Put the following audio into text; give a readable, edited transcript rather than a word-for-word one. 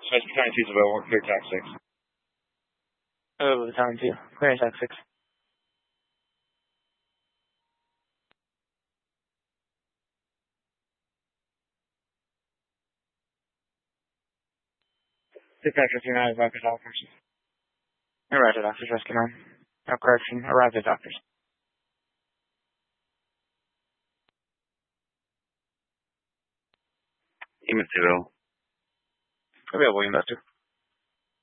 Battalion 2's available. Clear TAC 6. Battalion 2. Clear TAC 6. Dispatcher 39 is Doctor's Doctors. Arrived at Doctor's Rescue 9. No correction. Arrived at Doctor's. Demon 2. Available, Investor.